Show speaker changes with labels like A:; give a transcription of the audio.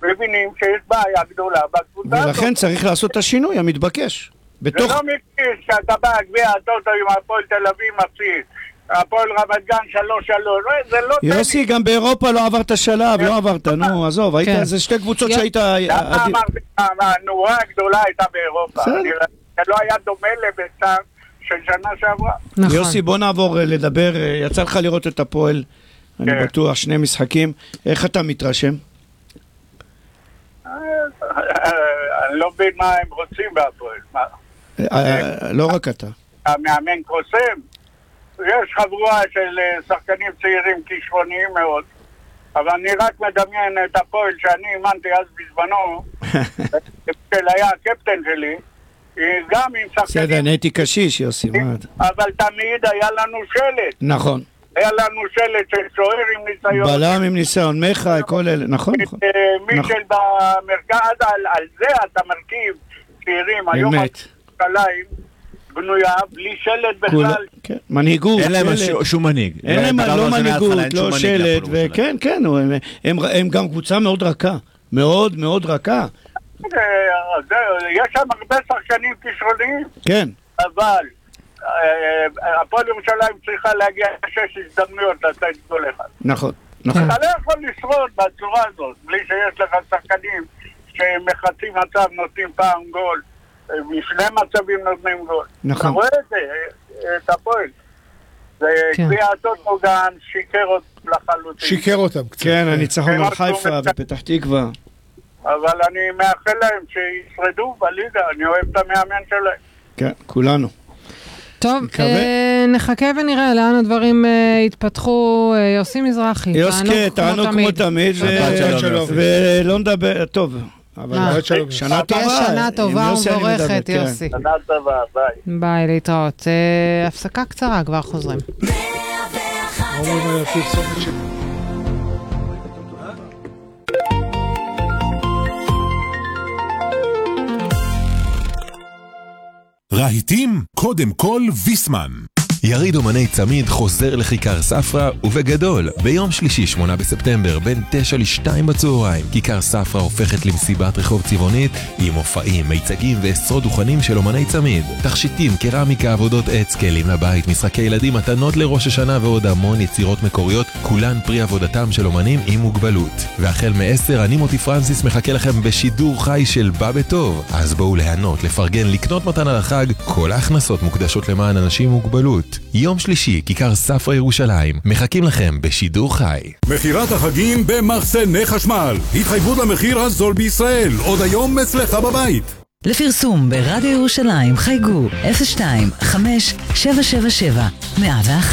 A: מבינים שיש בעיה גדולה בקבוצה הזאת.
B: ולכן צריך לעשות את השינוי המתבקש.
A: זה לא מתבקש שאתה בא גביע הטוטו עם הפועל תל אביב מפסיד, הפועל רמת גן 3-3, זה לא...
B: יוסי, גם באירופה לא עברת שלב, לא עברת, נו, עזוב, זה שתי קבוצות שהיית...
A: למה אמרתי, הנורה הגדולה הייתה באירופה, זה לא היה דומה לבית"ר של שנה שעברה.
B: יוסי, בוא נעבור לדבר, יצא לך לראות את הפועל, אני בטוח, 2 משחקים, איך אתה מתרשם?
A: אני לא מבין מה הם רוצים בהפועל.
B: לא רק אתה.
A: המאמן קוסם. יש חבורה של שחקנים צעירים כישרוניים מאוד, אבל אני רק מדמיין את הפועל שאני אימנתי אז בזמנו, היה הקפטן שלי, גם עם שחקנים...
B: בסדר, נהייתי קשיש, יוסי.
A: אבל תמיד היה לנו שלט.
B: נכון.
A: היה לנו שלט של שוער עם ניסיון.
B: בלם עם ניסיון, מחי, כל אלה, נכון, נכון.
A: מישל במרכז, על זה אתה מרכיב צעירים. היום השליים בנויה בלי שלט בכלל.
B: מנהיגות.
C: אין להם שום מנהיג.
B: אין להם לא מנהיגות, לא שלט, וכן, כן, הם גם קבוצה מאוד רכה. מאוד מאוד רכה.
A: יש שם הרבה שחקנים כישרוניים.
B: כן.
A: אבל הפועל ירושלים צריכה להגיע ל6 הזדמנויות לתת גול אחד.
B: נכון, נכון.
A: אתה לא יכול לשרוד בצורה הזאת, בלי שיש לך שחקנים שמחצי מצב נותנים פעם גול, משני מצבים נותנים גול.
B: נכון.
A: אתה רואה את זה, את הפועל. וגביע הטוטו גם שיקר אותם לחלוטין.
D: שיקר אותם.
B: כן, הניצחון על חיפה בפתח תקווה.
A: אבל אני מאחל להם שישרדו בליגה, אני אוהב את המאמן שלהם.
B: כן, כולנו.
E: טוב, נחכה ונראה לאן הדברים יתפתחו. יוסי מזרחי,
B: תענו כמו תמיד, ולא נדבר, טוב, אבל שנה טובה.
E: שנה טובה ומבורכת, יוסי.
A: שנה טובה, ביי.
E: ביי, להתראות. הפסקה קצרה, כבר חוזרים.
F: רהיטים, קודם כל ויסמן.
G: יריד אומני צמיד חוזר לכיכר ספרא, ובגדול, ביום שלישי 8 בספטמבר בין 9 ל-2 בצהריים, כיכר ספרא הופכת למסיבת רחוב צבעונית עם מופעים, מיצגים ועשרות דוכנים של אומני צמיד. תכשיטים, קרמיקה, עבודות עץ, כלים לבית, משחקי ילדים, מתנות לראש השנה ועוד המון יצירות מקוריות, כולן פרי עבודתם של אומנים עם מוגבלות. והחל מ-10 אני מוטי פרנסיס מחכה לכם בשידור חי של בא בטוב. אז בואו להיענות, לפרגן, לקנות מתנה לחג, כל ההכנסות מוקדשות למען אנשים עם מוגבלות. יום שלישי, כיכר ספרא ירושלים. מחכים לכם בשידור חי.
F: מחירת החגים במחסני חשמל. התחייבות למחיר הזול בישראל. עוד היום אצלך בבית.
H: לפרסום ברדיו ירושלים חייגו 02-5777-101.